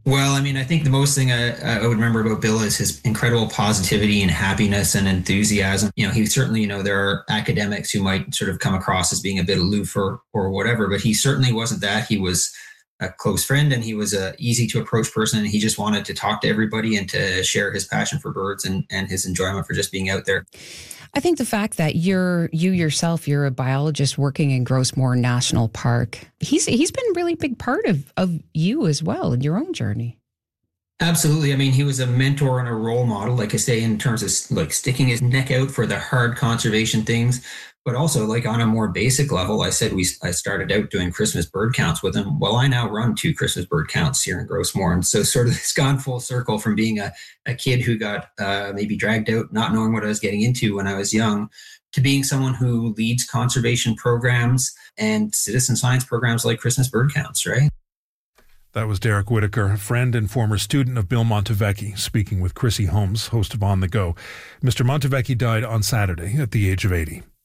Well, I mean, I think the most thing I would remember about Bill is his incredible positivity and happiness and enthusiasm. He certainly, there are academics who might sort of come across as being a bit aloof or whatever, but he certainly wasn't that. He was a close friend, and he was a easy to approach person. And he just wanted to talk to everybody and to share his passion for birds and his enjoyment for just being out there. I think the fact that you're a biologist working in Grossmoor National Park, he's been a really big part of you as well in your own journey. Absolutely. I mean, he was a mentor and a role model, like I say, in terms of like sticking his neck out for the hard conservation things, but also like on a more basic level. I started out doing Christmas bird counts with him. Well, I now run 2 Christmas bird counts here in Grossmoor. And so sort of it's gone full circle from being a kid who got maybe dragged out, not knowing what I was getting into when I was young, to being someone who leads conservation programs and citizen science programs like Christmas bird counts, right? That was Derek Whitaker, a friend and former student of Bill Montevecchi, speaking with Chrissy Holmes, host of On the Go. Mr. Montevecchi died on Saturday at the age of 80.